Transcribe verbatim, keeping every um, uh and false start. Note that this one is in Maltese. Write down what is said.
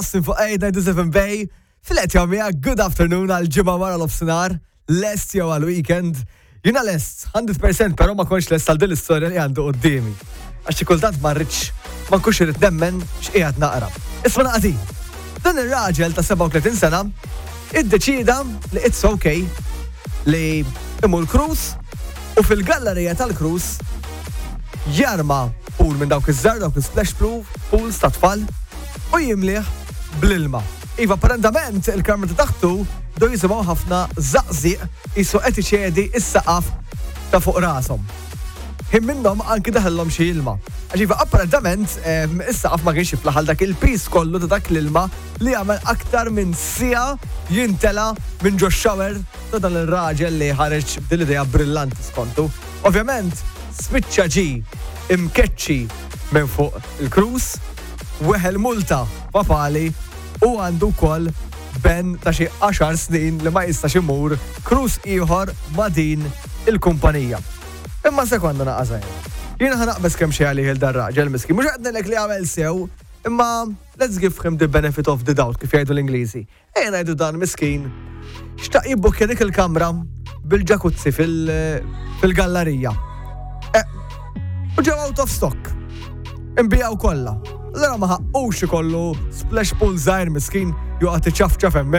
Austin fuq eight ninety-seven Bay. Fil-qed jomija, good afternoon għal-ġimgħa wara l-ofsinhar. Lest jew għal-weekend. Jiena lest, one hundred percent, però ma konx lest għal din l-istorja li għandu qudiemi. Għax xi kultant ma rridx ma nkunx irid nemmen x'qiegħed naqra. Isma' naqati. Dan ir-raġel ta' seven thirty sena iddeċida li it's okay li imur cruise u fil-gallerija tal-cruise jarma pool minn dawk iż-żar, dawk is-splash pools ta' tfal u jimliħ bl-ilma. Iva, apparentament il-kamra ta' taħtu do jisimgħu ħafna zaqżiq jisu qed iċedi is-saqaf ta' fuq rashom. Him minnhom anki daħallhom xi ilma. Għax iva apparentament is-saqaf ma kienx jiflaħal dak il-pis kollu ta' dak l-ilma li għamel aktar minn sija jintela minn ġo shower ta' dan ir-raġel li ħareġ b'din idea brillanti skontu. Ovvjament, spiċċa ġi imkeċċi minn fuq il-cruise, weħel multa papali u għandu wkoll ben ta' xi għaxar snin li ma jistax imur cruise ieħor ma' din il-kumpanija. Imma sekonda naqasajna. Jiena ħanaqbes kemm xi għalih il-darraġel miskin. Mhux qed ngħidlek li għamel sew, imma let's give him the benefit of the doubt kif jgħidu l-Ingliżi. Ejja ngħidu dan miskin. Xtaq jibbukkja dik il-kamra bil-ġakuzzi fil-gallerija. U ġew out of stock. Imbijaw kollha. Allora ma ħaqqux ikollu splash pool żgħir miskin joqgħod iċafċaf hemmhekk